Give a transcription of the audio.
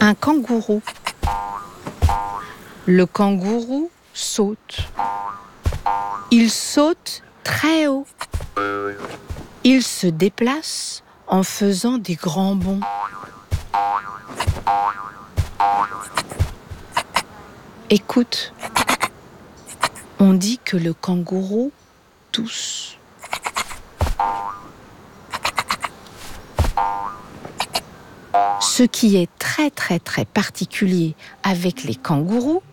Un kangourou. Le kangourou saute. Il saute très haut. Il se déplace en faisant des grands bonds. Écoute, on dit que le kangourou tousse. Ce qui est très très très particulier avec les kangourous,